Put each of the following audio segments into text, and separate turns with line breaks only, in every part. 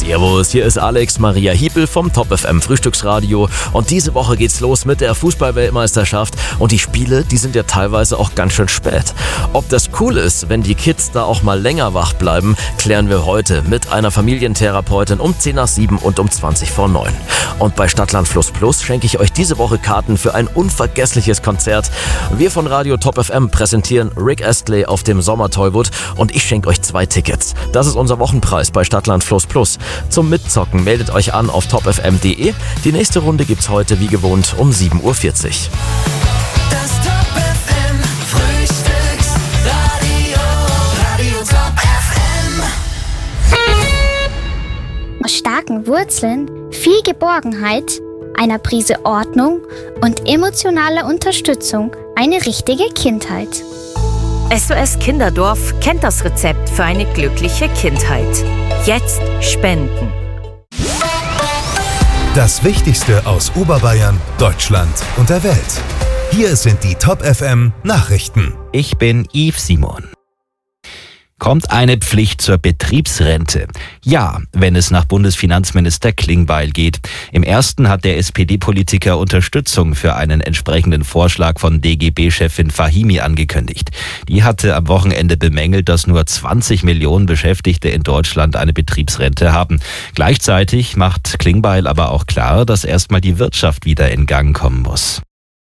Servus, hier ist Alex Maria Hiebel vom Top FM Frühstücksradio und diese Woche geht's los mit der Fußball-Weltmeisterschaft und die Spiele, die sind ja teilweise auch ganz schön spät. Ob das cool ist, wenn die Kids da auch mal länger wach bleiben, klären wir heute mit einer Familientherapeutin um 10 nach 7 und um 20 vor 9. Und bei Stadtland Fluss Plus schenke ich euch diese Woche Karten für ein unvergessliches Konzert. Wir von Radio Top FM präsentieren Rick Astley auf dem Sommer-Tollwood und ich schenke euch 2 Tickets. Das ist unser Wochenpreis bei Stadtland Fluss Plus. Zum Mitzocken meldet euch an auf topfm.de. Die nächste Runde gibt's heute wie gewohnt um 7.40 Uhr.
Das Top FM Frühstücksradio, Radio Top FM.
Aus starken Wurzeln, viel Geborgenheit, einer Prise Ordnung und emotionaler Unterstützung eine richtige Kindheit.
SOS Kinderdorf kennt das Rezept für eine glückliche Kindheit. Jetzt spenden.
Das Wichtigste aus Oberbayern, Deutschland und der Welt. Hier sind die Top FM Nachrichten.
Ich bin Yves Simon. Kommt eine Pflicht zur Betriebsrente? Ja, wenn es nach Bundesfinanzminister Klingbeil geht. Im ersten hat der SPD-Politiker Unterstützung für einen entsprechenden Vorschlag von DGB-Chefin Fahimi angekündigt. Die hatte am Wochenende bemängelt, dass nur 20 Millionen Beschäftigte in Deutschland eine Betriebsrente haben. Gleichzeitig macht Klingbeil aber auch klar, dass erstmal die Wirtschaft wieder in Gang kommen muss.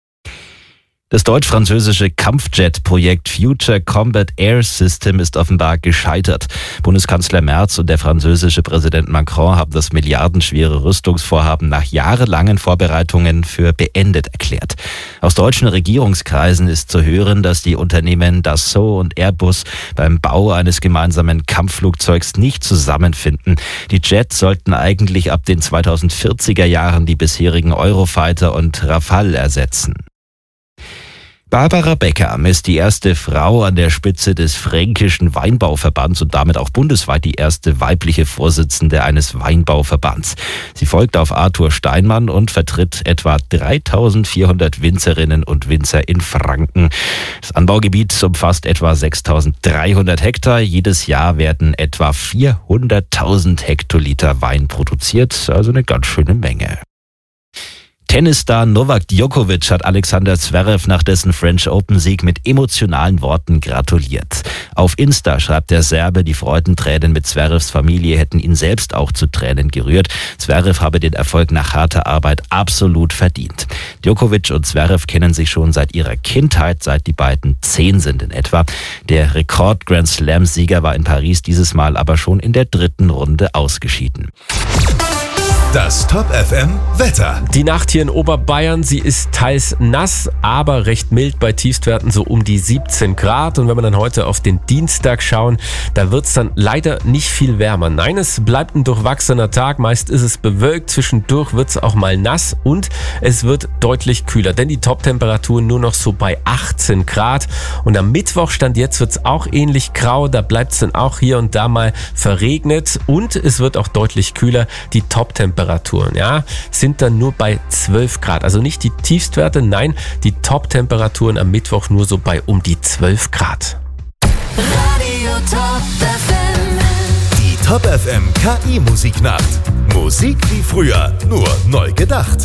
Das deutsch-französische Kampfjet-Projekt Future Combat Air System ist offenbar gescheitert. Bundeskanzler Merz und der französische Präsident Macron haben das milliardenschwere Rüstungsvorhaben nach jahrelangen Vorbereitungen für beendet erklärt. Aus deutschen Regierungskreisen ist zu hören, dass die Unternehmen Dassault und Airbus beim Bau eines gemeinsamen Kampfflugzeugs nicht zusammenfinden. Die Jets sollten eigentlich ab den 2040er Jahren die bisherigen Eurofighter und Rafale ersetzen. Barbara Beckham ist die erste Frau an der Spitze des Fränkischen Weinbauverbands und damit auch bundesweit die erste weibliche Vorsitzende eines Weinbauverbands. Sie folgt auf Arthur Steinmann und vertritt etwa 3.400 Winzerinnen und Winzer in Franken. Das Anbaugebiet umfasst etwa 6.300 Hektar. Jedes Jahr werden etwa 400.000 Hektoliter Wein produziert, also eine ganz schöne Menge. Tennisstar Novak Djokovic hat Alexander Zverev nach dessen French Open-Sieg mit emotionalen Worten gratuliert. Auf Insta schreibt der Serbe, die Freudentränen mit Zverevs Familie hätten ihn selbst auch zu Tränen gerührt. Zverev habe den Erfolg nach harter Arbeit absolut verdient. Djokovic und Zverev kennen sich schon seit ihrer Kindheit, seit die beiden 10 sind in etwa. Der Rekord-Grand-Slam-Sieger war in Paris dieses Mal aber schon in der 3. Runde ausgeschieden.
Das Top FM Wetter.
Die Nacht hier in Oberbayern, sie ist teils nass, aber recht mild bei Tiefstwerten so um die 17 Grad. Und wenn wir dann heute auf den Dienstag schauen, da wird es dann leider nicht viel wärmer. Nein, es bleibt ein durchwachsener Tag. Meist ist es bewölkt, zwischendurch wird es auch mal nass und es wird deutlich kühler. Denn die Top-Temperaturen nur noch so bei 18 Grad. Und am Mittwoch, Stand jetzt, wird es auch ähnlich grau. Da bleibt es dann auch hier und da mal verregnet. Und es wird auch deutlich kühler. Die Top-Temperaturen, ja, sind dann nur bei 12 Grad. Also nicht die Tiefstwerte, nein, die Top-Temperaturen am Mittwoch nur so bei um die 12 Grad.
Radio Top FM.
Die Top FM KI Musiknacht. Musik wie früher, nur neu gedacht.